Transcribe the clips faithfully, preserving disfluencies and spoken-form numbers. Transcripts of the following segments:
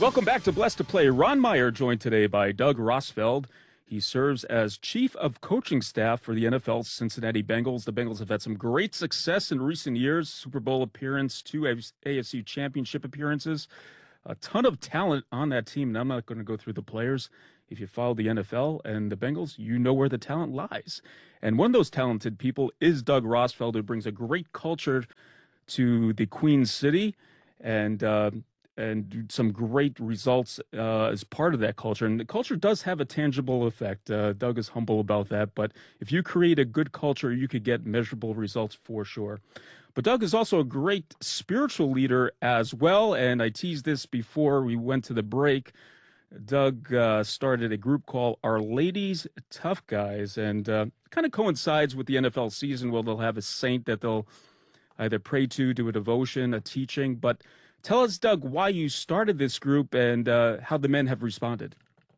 Welcome back to Blessed to Play. Ron Meyer joined today by Doug Rosfeld. He serves as chief of coaching staff for the N F L's Cincinnati Bengals. The Bengals have had some great success in recent years, Super Bowl appearance, two A F C championship appearances, a ton of talent on that team. And I'm not going to go through the players. If you follow the N F L and the Bengals, you know where the talent lies. And one of those talented people is Doug Rosfeld, who brings a great culture to the Queen City and uh, and some great results uh, as part of that culture. And the culture does have a tangible effect. Uh, Doug is humble about that. But if you create a good culture, you could get measurable results for sure. But Doug is also a great spiritual leader as well. And I teased this before we went to the break. Doug uh, started a group called Our Ladies Tough Guys, and uh, kind of coincides with the N F L season where they'll have a saint that they'll either pray to, do a devotion, a teaching. But tell us, Doug, why you started this group and uh, how the men have responded.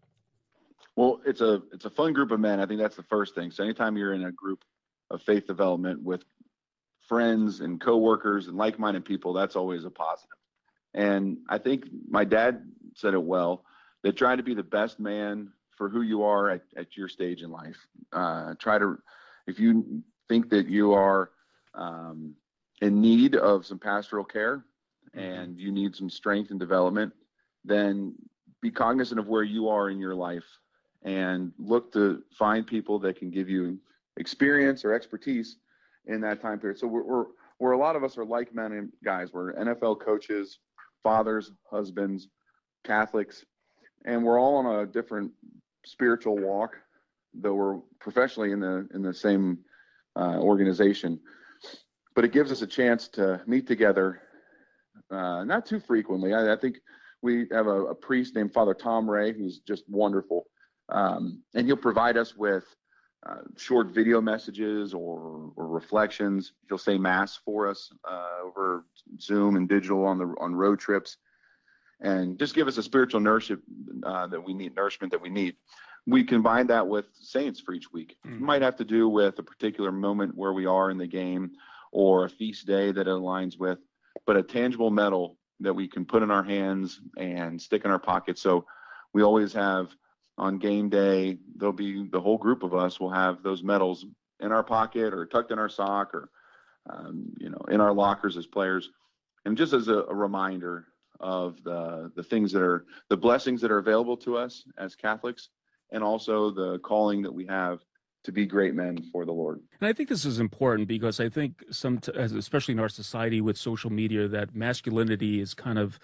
Well, it's a it's a fun group of men. I think that's the first thing. So anytime you're in a group of faith development with friends and coworkers and like-minded people, that's always a positive. And I think my dad said it well. They try to be the best man for who you are at, at your stage in life. Uh, try to, if you think that you are um, in need of some pastoral care and you need some strength and development, then be cognizant of where you are in your life and look to find people that can give you experience or expertise in that time period. So we're, we're, we're a lot of us are like-minded guys. We're N F L coaches, fathers, husbands, Catholics, and we're all on a different spiritual walk, though we're professionally in the in the same uh, organization. But it gives us a chance to meet together, uh, not too frequently. I, I think we have a, a priest named Father Tom Ray, who's just wonderful, um, and he'll provide us with uh, short video messages or, or reflections. He'll say Mass for us uh, over Zoom and digital on the on road trips, and just give us a spiritual nourishment uh, that we need, nourishment that we need. We combine that with saints for each week. Mm. It might have to do with a particular moment where we are in the game or a feast day that it aligns with, but a tangible medal that we can put in our hands and stick in our pocket. So we always have on game day, there'll be the whole group of us will have those medals in our pocket or tucked in our sock or, um, you know, in our lockers as players. And just as a, a reminder of the the things that are the blessings that are available to us as Catholics, and also the calling that we have to be great men for the Lord. And I think this is important because I think some, especially in our society with social media, that masculinity is kind of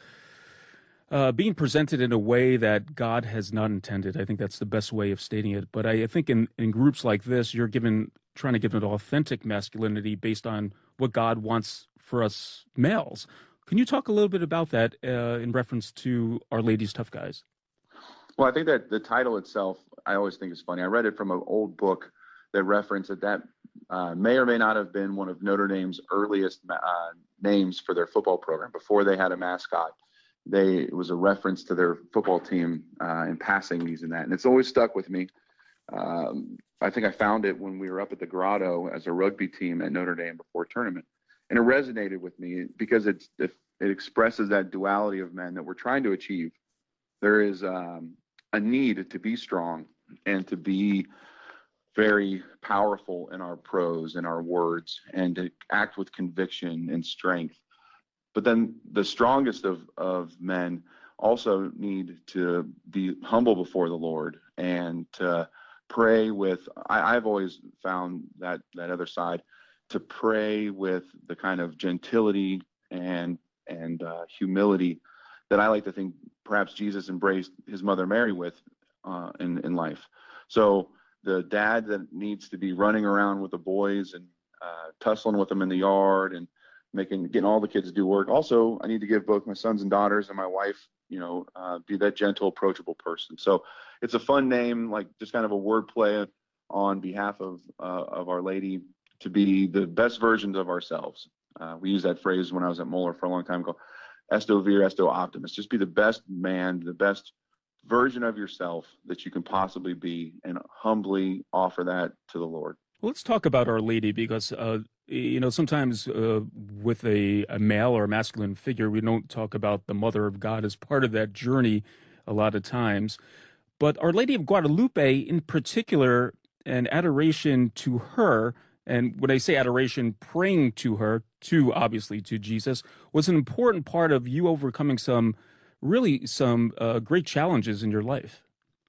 uh, being presented in a way that God has not intended. I think that's the best way of stating it. But I, I think in, in groups like this, you're given trying to give an authentic masculinity based on what God wants for us males. Can you talk a little bit about that uh, in reference to Our Ladies Tough Guys? Well, I think that the title itself, I always think is funny. I read it from an old book that referenced that that uh, may or may not have been one of Notre Dame's earliest uh, names for their football program. Before they had a mascot, they it was a reference to their football team uh, in passing these and that. And it's always stuck with me. Um, I think I found it when we were up at the Grotto as a rugby team at Notre Dame before a tournament. And it resonated with me because it's, it, it expresses that duality of men that we're trying to achieve. There is um, a need to be strong and to be very powerful in our prose and our words and to act with conviction and strength. But then the strongest of, of men also need to be humble before the Lord and to pray with, I, I've always found that, that other side, to pray with the kind of gentility and, and uh, humility that I like to think perhaps Jesus embraced his mother Mary with uh, in, in life. So the dad that needs to be running around with the boys and uh, tussling with them in the yard and making, getting all the kids to do work. Also, I need to give both my sons and daughters and my wife, you know, uh, be that gentle, approachable person. So it's a fun name, like just kind of a word play on behalf of, uh, of Our Lady to be the best versions of ourselves. Uh, we used that phrase when I was at Moeller for a long time ago. Esto vir, esto optimus. Just be the best man, the best version of yourself that you can possibly be, and humbly offer that to the Lord. Well, let's talk about Our Lady because, uh, you know, sometimes uh, with a, a male or a masculine figure, we don't talk about the Mother of God as part of that journey a lot of times. But Our Lady of Guadalupe, in particular, an adoration to her, and when I say adoration, praying to her, to obviously to Jesus, was an important part of you overcoming some really some uh, great challenges in your life.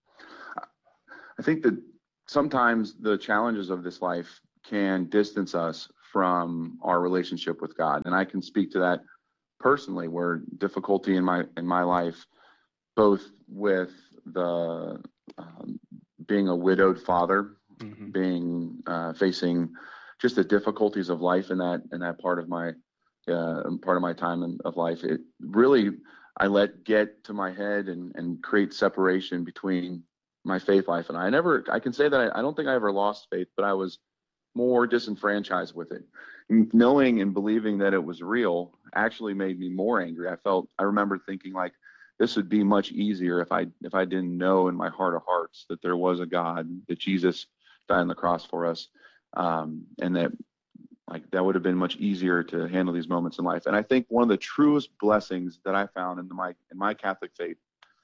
I think that sometimes the challenges of this life can distance us from our relationship with God. And I can speak to that personally, where difficulty in my in my life, both with the um, being a widowed father, Hmm. being uh, facing just the difficulties of life in that in that part of my uh, part of my time in, of life. It really I let get to my head and and create separation between my faith life and I. I never I can say that I, I don't think I ever lost faith, but I was more disenfranchised with it. Knowing and believing that it was real actually made me more angry. I felt I remember thinking like this would be much easier if I if I didn't know in my heart of hearts that there was a God, that Jesus died on the cross for us, um, and that like that would have been much easier to handle these moments in life. And I think one of the truest blessings that I found in my in my Catholic faith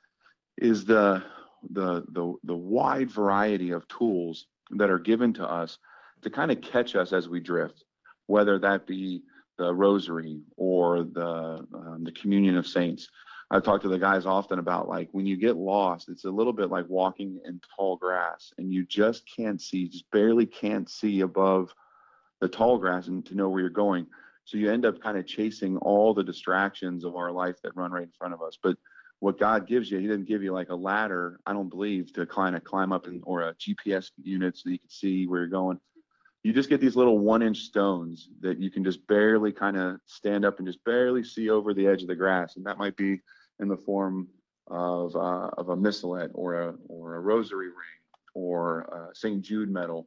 is the the the the wide variety of tools that are given to us to kind of catch us as we drift, whether that be the rosary or the um, the communion of saints. I've talked to the guys often about like when you get lost, it's a little bit like walking in tall grass and you just can't see, just barely can't see above the tall grass and to know where you're going. So you end up kind of chasing all the distractions of our life that run right in front of us. But what God gives you, He didn't give you like a ladder, I don't believe, to kind of climb up in, or a G P S unit so you can see where you're going. You just get these little one inch stones that you can just barely kind of stand up and just barely see over the edge of the grass. And that might be in the form of uh, of a missalette or a or a rosary ring or a Saint Jude medal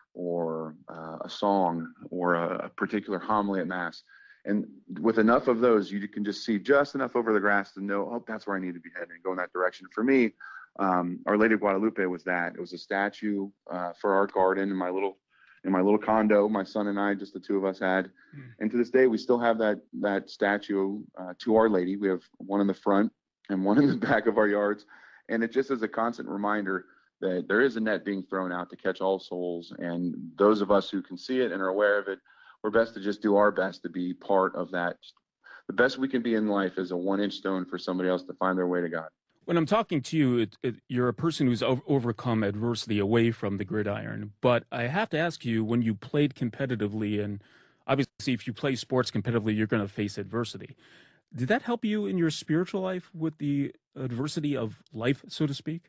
or uh, a song or a, a particular homily at Mass. And with enough of those, you can just see just enough over the grass to know, oh, that's where I need to be heading and go in that direction. For me, um, Our Lady of Guadalupe was that. It was a statue uh, for our garden in my little in my little condo. My son and I, just the two of us, had. And to this day, we still have that that statue uh, to Our Lady. We have one in the front and one in the back of our yards. And it just is a constant reminder that there is a net being thrown out to catch all souls. And those of us who can see it and are aware of it, we're best to just do our best to be part of that. The best we can be in life is a one inch stone for somebody else to find their way to God. When I'm talking to you, it, it, you're a person who's o- overcome adversity away from the gridiron. But I have to ask you, when you played competitively, and obviously if you play sports competitively, you're going to face adversity. Did that help you in your spiritual life with the adversity of life, so to speak?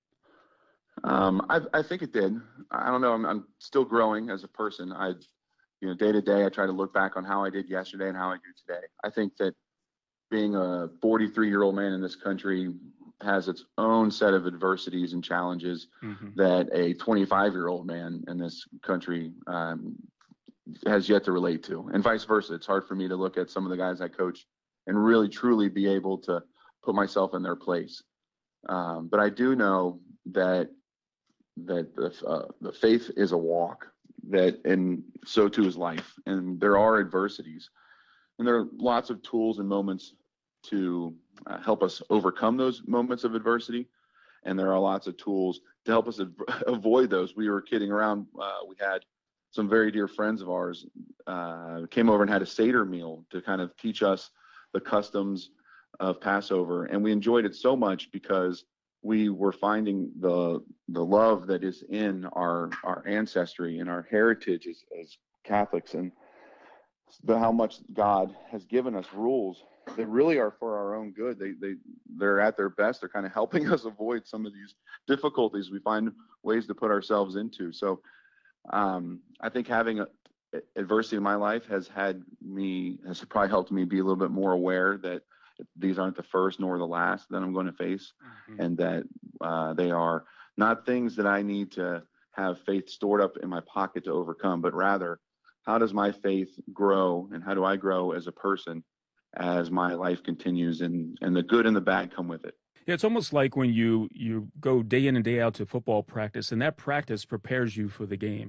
Um, I, I think it did. I don't know. I'm, I'm still growing as a person. I, you know, day to day, I try to look back on how I did yesterday and how I do today. I think that being a forty-three year old man in this country has its own set of adversities and challenges Hmm. that a twenty-five year old man in this country um, has yet to relate to, and vice versa. It's hard for me to look at some of the guys I coach and really truly be able to put myself in their place. Um, but I do know that that the, uh, the faith is a walk, that and so too is life, and there are adversities, and there are lots of tools and moments to uh, help us overcome those moments of adversity, and there are lots of tools to help us av- avoid those. We were kidding around. Uh, we had some very dear friends of ours uh, came over and had a Seder meal to kind of teach us the customs of Passover, and we enjoyed it so much because we were finding the the love that is in our our ancestry and our heritage as, as Catholics, and the, how much God has given us rules that really are for our own good. They they they're at their best. They're kind of helping us avoid some of these difficulties we find ways to put ourselves into. So um, I think having a, adversity in my life has had me has probably helped me be a little bit more aware that these aren't the first nor the last that I'm going to face, Hmm. and that uh, they are not things that I need to have faith stored up in my pocket to overcome, but rather how does my faith grow and how do I grow as a person as my life continues, and, and the good and the bad come with it. Yeah, it's almost like when you you go day in and day out to football practice, and that practice prepares you for the game.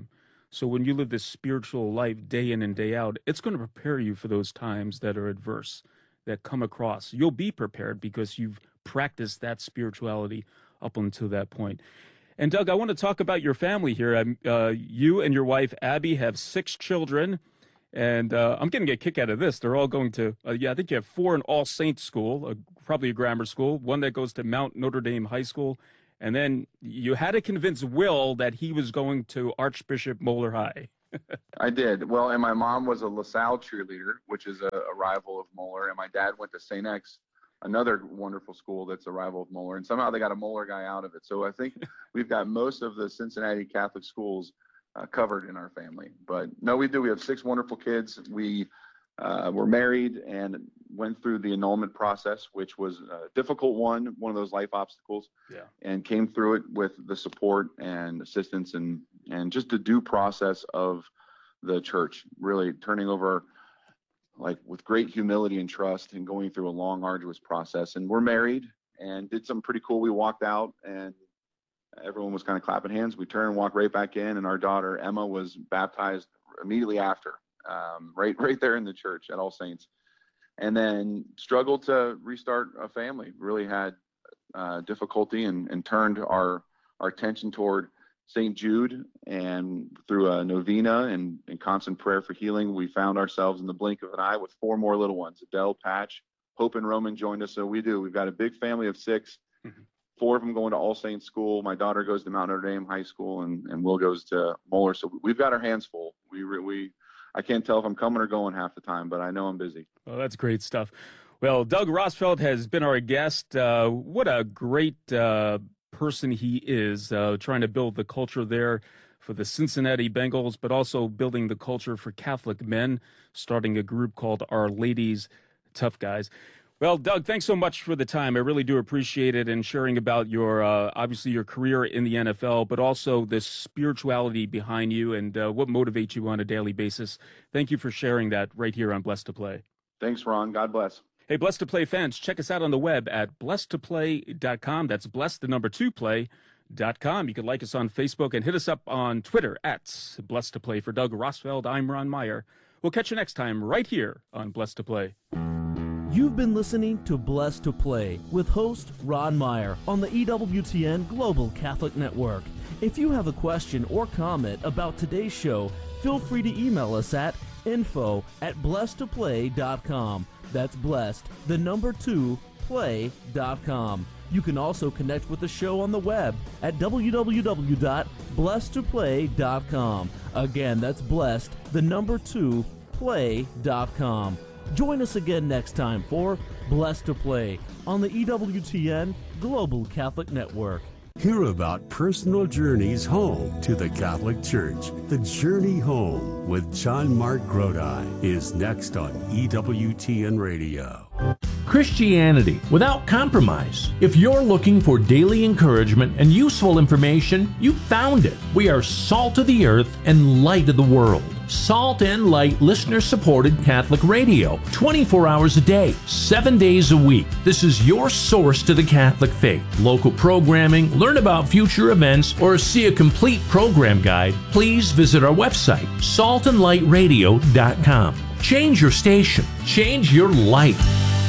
So when you live this spiritual life day in and day out, it's going to prepare you for those times that are adverse, that come across. You'll be prepared because you've practiced that spirituality up until that point. And Doug, I want to talk about your family here. Um, uh, you and your wife, Abby, have six children. And uh, I'm getting a kick out of this. They're all going to, uh, yeah, I think you have four in All Saints School, uh, probably a grammar school, one that goes to Mount Notre Dame High School. And then you had to convince Will that he was going to Archbishop Moeller High. I did. Well, and my mom was a LaSalle cheerleader, which is a, a rival of Moeller. And my dad went to Saint X, another wonderful school that's a rival of Moeller. And somehow they got a Moeller guy out of it. So I think we've got most of the Cincinnati Catholic schools Uh, covered in our family. But no, we do. We have six wonderful kids. We uh, were married and went through the annulment process, which was a difficult one, one of those life obstacles, yeah. and came through it with the support and assistance and, and just the due process of the church, really turning over like with great humility and trust and going through a long, arduous process. And we're married and did something pretty cool. We walked out and everyone was kind of clapping hands. We turned and walked right back in, and our daughter Emma was baptized immediately after, um, right, right there in the church at All Saints. And then struggled to restart a family. Really had uh, difficulty, and, and turned our our attention toward Saint Jude. And through a novena and, and constant prayer for healing, we found ourselves in the blink of an eye with four more little ones. Adele, Patch, Hope, and Roman joined us. So we do. We've got a big family of six. Mm-hmm. Four of them going to All Saints School. My daughter goes to Mount Notre Dame High School, and, and Will goes to Moeller. So we've got our hands full. We we I can't tell if I'm coming or going half the time, but I know I'm busy. Well, that's great stuff. Well, Doug Rosfeld has been our guest. Uh, what a great uh, person he is, uh, trying to build the culture there for the Cincinnati Bengals, but also building the culture for Catholic men, starting a group called Our Ladies Tough Guys. Well, Doug, thanks so much for the time. I really do appreciate it, and sharing about your, uh, obviously, your career in the N F L, but also the spirituality behind you and uh, what motivates you on a daily basis. Thank you for sharing that right here on Blessed to Play. Thanks, Ron. God bless. Hey, Blessed to Play fans, check us out on the web at blessed to play dot com. That's blessed, the number two, play dot com. You can like us on Facebook and hit us up on Twitter at Blessed to Play. For Doug Rosfeld, I'm Ron Meyer. We'll catch you next time right here on Blessed to Play. You've been listening to Blessed to Play with host Ron Meyer on the E W T N Global Catholic Network. If you have a question or comment about today's show, feel free to email us at info at blessed to play dot com. That's blessed, the number two, play dot com. You can also connect with the show on the web at w w w dot blessed to play dot com. Again, that's blessed, the number two, play dot com. Join us again next time for Blessed to Play on the E W T N Global Catholic Network. Hear about personal journeys home to the Catholic Church. The Journey Home with John Mark Grodi is next on E W T N Radio. Christianity without compromise. If you're looking for daily encouragement and useful information, you found it. We are salt of the earth and light of the world. Salt and Light listener-supported Catholic radio, twenty-four hours a day, seven days a week. This is your source to the Catholic faith. Local programming, learn about future events, or see a complete program guide, please visit our website, salt and light radio dot com. Change your station. Change your life.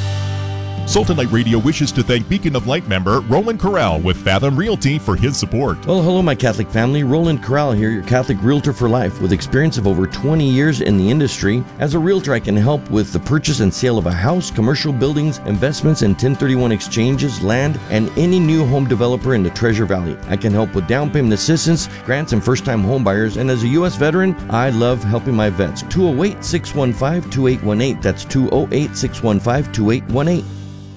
Salt and Light Radio wishes to thank Beacon of Light member Roland Corral with Fathom Realty for his support. Well, hello, my Catholic family. Roland Corral here, your Catholic realtor for life. With experience of over twenty years in the industry, as a realtor, I can help with the purchase and sale of a house, commercial buildings, investments, and ten thirty-one exchanges, land, and any new home developer in the Treasure Valley. I can help with down payment assistance, grants, and first-time home buyers. And as a U S veteran, I love helping my vets. two oh eight, six one five, two eight one eight. That's two oh eight, six one five, two eight one eight.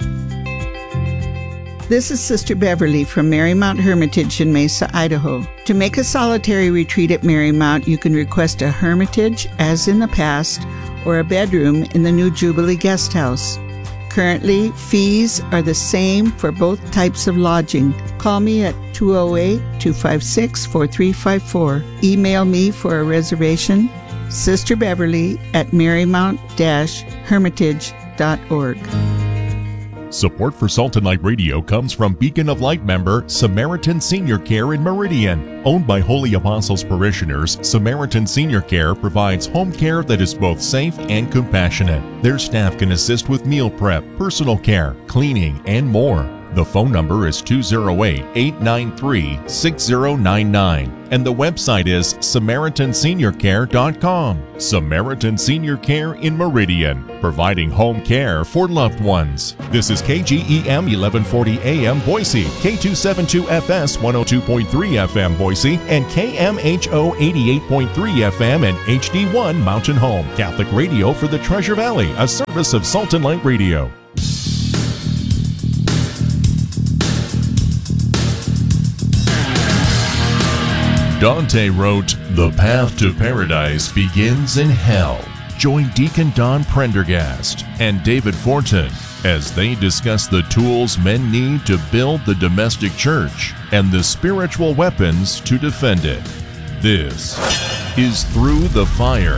This is Sister Beverly from Marymount Hermitage in Mesa, Idaho. To make a solitary retreat at Marymount, you can request a hermitage, as in the past, or a bedroom in the new Jubilee Guest House. Currently, fees are the same for both types of lodging. Call me at two oh eight, two five six, four three five four. Email me for a reservation, Sister Beverly at marymount dash hermitage dot org. Support for Salt and Light Radio comes from Beacon of Light member Samaritan Senior Care in Meridian. Owned by Holy Apostles parishioners, Samaritan Senior Care provides home care that is both safe and compassionate. Their staff can assist with meal prep, personal care, cleaning, and more. The phone number is two oh eight, eight nine three, six oh nine nine, and the website is samaritan senior care dot com. Samaritan Senior Care in Meridian, providing home care for loved ones. This is K G E M eleven forty A M Boise, K two seventy-two F S one oh two point three F M Boise, and K M H O eighty-eight point three F M and H D one Mountain Home. Catholic radio for the Treasure Valley, a service of Salt and Light Radio. Dante wrote, "The path to paradise begins in hell." Join Deacon Don Prendergast and David Fortin as they discuss the tools men need to build the domestic church and the spiritual weapons to defend it. This is Through the Fire.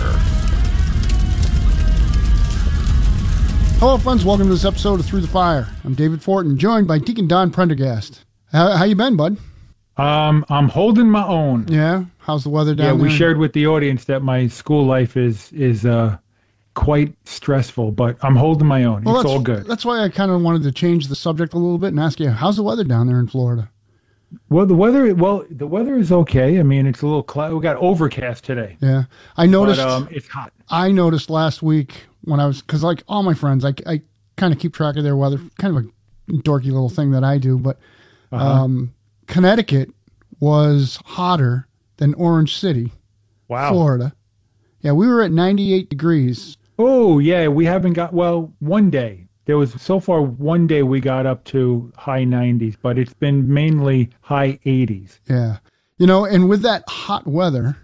Hello, friends. Welcome to this episode of Through the Fire. I'm David Fortin, joined by Deacon Don Prendergast. How, how you been, bud? Um, I'm holding my own. Yeah. How's the weather down yeah, there? we shared with the audience that my school life is is uh quite stressful, but I'm holding my own. Well, it's that's, all good. That's why I kind of wanted to change the subject a little bit and ask you, how's the weather down there in Florida? Well, the weather, well, the weather is okay. I mean, it's a little cloud. We got overcast today. Yeah, I noticed. But, um, it's hot. I noticed last week when I was, because like all my friends, I I kind of keep track of their weather. Kind of a dorky little thing that I do, but Uh-huh. um, Connecticut was hotter than Orange City, Wow. Florida. Yeah, we were at ninety-eight degrees. Oh, yeah, we haven't got, well, one day. There was, so far, one day we got up to high nineties, but it's been mainly high eighties. Yeah. You know, and with that hot weather,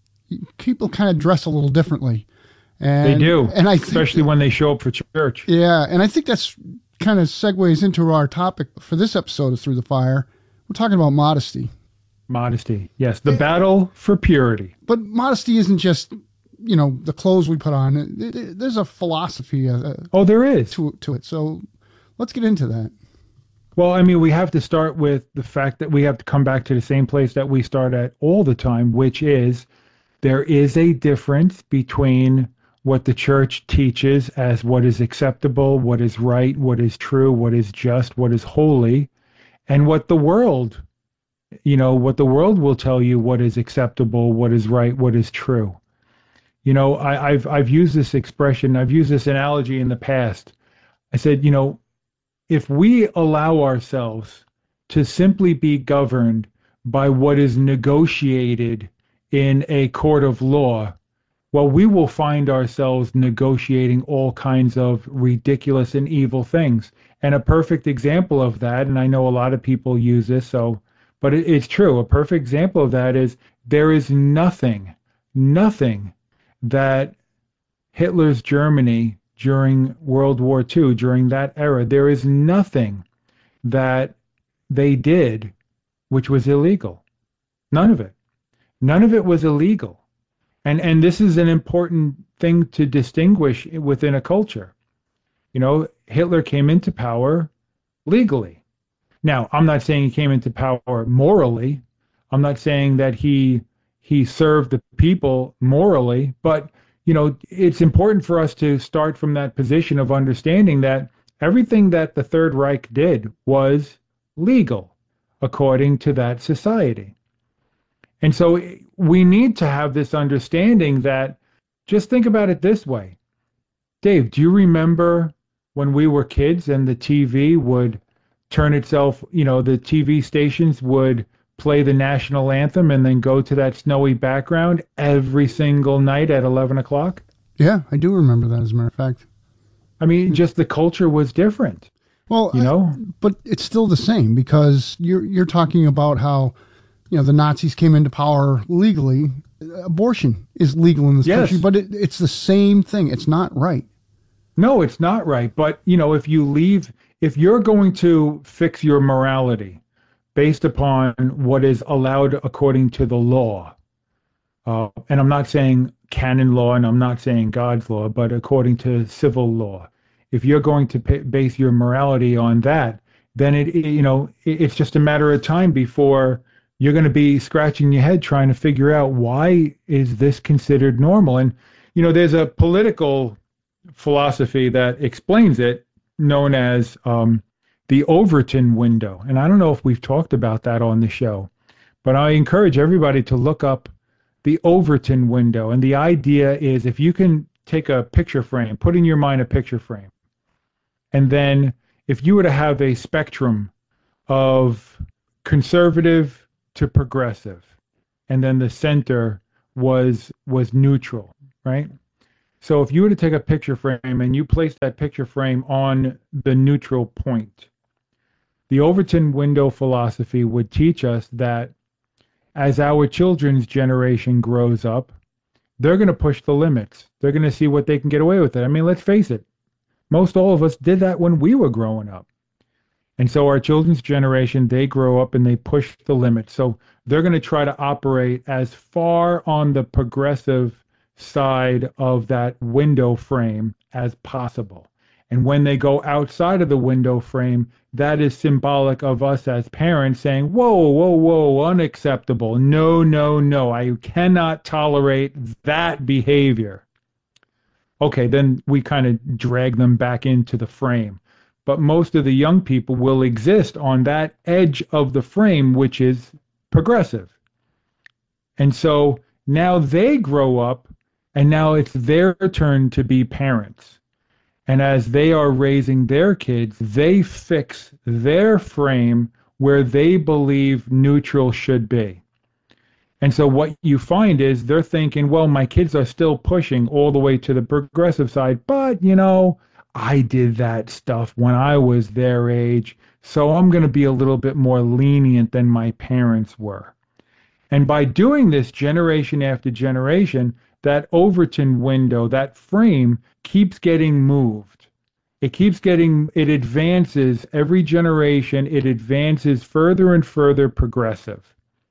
people kind of dress a little differently. And, They do, and I think especially when they show up for church. Yeah, and I think that's kind of segues into our topic for this episode of Through the Fire. We're talking about modesty. Modesty, yes. The battle for purity. But modesty isn't just, you know, the clothes we put on. It, it, there's a philosophy uh, Oh, there is. to, to it. So let's get into that. Well, I mean, we have to start with the fact that we have to come back to the same place that we start at all the time, which is there is a difference between what the church teaches as what is acceptable, what is right, what is true, what is just, what is holy, and what the world, you know, what the world will tell you what is acceptable, what is right, what is true. You know, I, I've I've used this expression, I've used this analogy in the past. I said, you know, if we allow ourselves to simply be governed by what is negotiated in a court of law, well, we will find ourselves negotiating all kinds of ridiculous and evil things. And a perfect example of that, and I know a lot of people use this, so, but it, it's true. A perfect example of that is there is nothing, nothing that Hitler's Germany during World War Two, during that era, there is nothing that they did which was illegal. None of it. None of it was illegal. And and this is an important thing to distinguish within a culture. You know, Hitler came into power legally. Now, I'm not saying he came into power morally. I'm not saying that he he served the people morally, but you know, it's important for us to start from that position of understanding that everything that the Third Reich did was legal according to that society. And so we need to have this understanding that, just think about it this way. Dave, do you remember when we were kids and the T V would turn itself, you know, the T V stations would play the national anthem and then go to that snowy background every single night at eleven o'clock? Yeah, I do remember that, as a matter of fact. I mean, just the culture was different. Well, you know, I, but it's still the same, because you're you're talking about how, you know, the Nazis came into power legally. Abortion is legal in this yes. country, but it, it's the same thing. It's not right. No, it's not right. But, you know, if you leave, if you're going to fix your morality based upon what is allowed according to the law, uh, and I'm not saying canon law and I'm not saying God's law, but according to civil law, if you're going to pay, base your morality on that, then it, it you know it, it's just a matter of time before you're going to be scratching your head trying to figure out why is this considered normal. And you know, there's a political philosophy that explains it, known as um, the Overton window. And I don't know if we've talked about that on the show, but I encourage everybody to look up the Overton window. And the idea is, if you can take a picture frame, put in your mind a picture frame, and then if you were to have a spectrum of conservative to progressive, and then the center was was neutral, right? So if you were to take a picture frame and you place that picture frame on the neutral point, the Overton window philosophy would teach us that as our children's generation grows up, they're going to push the limits. They're going to see what they can get away with it. I mean, let's face it. Most all of us did that when we were growing up. And so our children's generation, they grow up and they push the limits. So they're going to try to operate as far on the progressive side of that window frame as possible. And when they go outside of the window frame, that is symbolic of us as parents saying, whoa, whoa, whoa, unacceptable. No, no, no, I cannot tolerate that behavior. Okay, then we kind of drag them back into the frame. But most of the young people will exist on that edge of the frame, which is progressive. And so now they grow up, and now it's their turn to be parents. And as they are raising their kids, they fix their frame where they believe neutral should be. And so what you find is they're thinking, well, my kids are still pushing all the way to the progressive side, but, you know, I did that stuff when I was their age, so I'm going to be a little bit more lenient than my parents were. And by doing this generation after generation, that Overton window, that frame, keeps getting moved. It keeps getting, it advances every generation, it advances further and further progressive,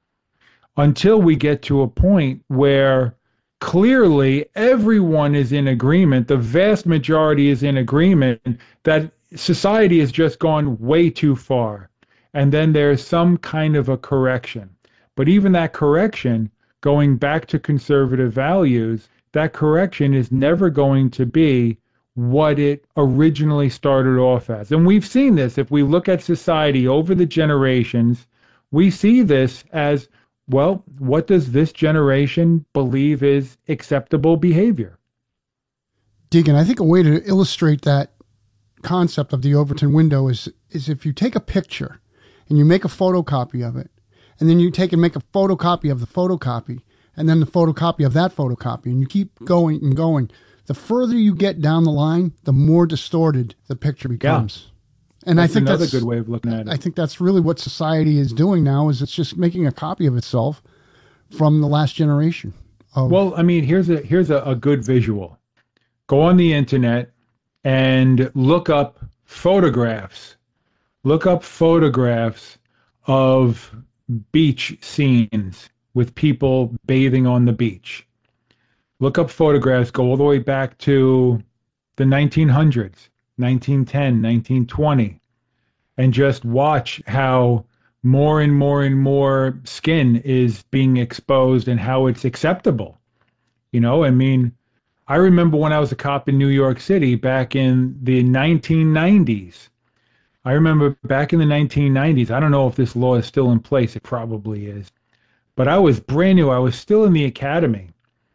until we get to a point where clearly everyone is in agreement, the vast majority is in agreement that society has just gone way too far. And then there's some kind of a correction. But even that correction, going back to conservative values, that correction is never going to be what it originally started off as. And we've seen this. If we look at society over the generations, we see this as, well, what does this generation believe is acceptable behavior? Deacon, I think a way to illustrate that concept of the Overton window is, is if you take a picture and you make a photocopy of it, and then you take and make a photocopy of the photocopy, and then the photocopy of that photocopy, and you keep going and going. The further you get down the line, the more distorted the picture becomes. Yeah. And that's I think another that's good way of looking at it. I think that's really what society is doing now, is it's just making a copy of itself from the last generation. Of, well, I mean, here's a here's a, a good visual. Go on the internet and look up photographs. Look up photographs of beach scenes with people bathing on the beach. Look up photographs, go all the way back to the nineteen hundreds, nineteen ten, nineteen twenty, and just watch how more and more and more skin is being exposed and how it's acceptable. You know, I mean, I remember when I was a cop in New York City back in the nineteen nineties. I remember back in the nineteen nineties, I don't know if this law is still in place, it probably is, but I was brand new, I was still in the academy,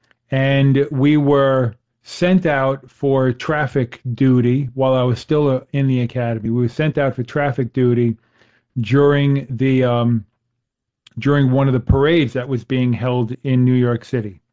and we were sent out for traffic duty while I was still in the academy. We were sent out for traffic duty during the um, during one of the parades that was being held in New York City,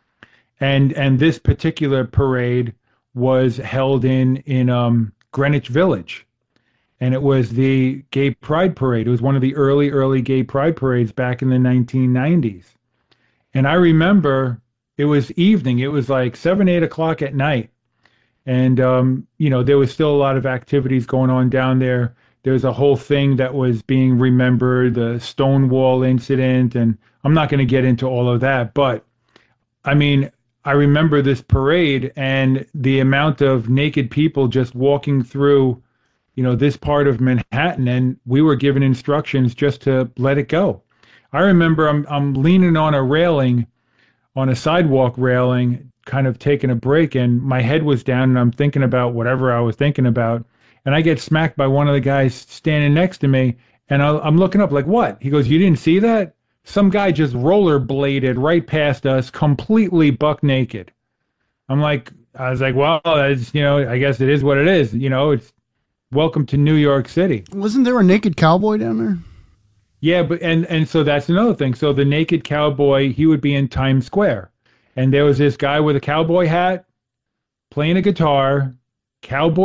and and this particular parade was held in in um, Greenwich Village. And it was the Gay Pride Parade. It was one of the early, early Gay Pride Parades back in the nineteen nineties. And I remember it was evening. It was like seven, eight o'clock at night. And, um, you know, there was still a lot of activities going on down there. There was a whole thing that was being remembered, the Stonewall incident. And I'm not going to get into all of that. But, I mean, I remember this parade and the amount of naked people just walking through, you know, this part of Manhattan, and we were given instructions just to let it go. I remember I'm I'm leaning on a railing, on a sidewalk railing, kind of taking a break, and my head was down and I'm thinking about whatever I was thinking about, and I get smacked by one of the guys standing next to me, and I, I'm looking up like, what? He goes, you didn't see that? Some guy just rollerbladed right past us, completely buck naked. I'm like, I was like, well, that's, you know, I guess it is what it is. You know, it's welcome to New York City. Wasn't there a naked cowboy down there? Yeah, but and and so that's another thing. So the naked cowboy, he would be in Times Square, and there was this guy with a cowboy hat, playing a guitar, cowboy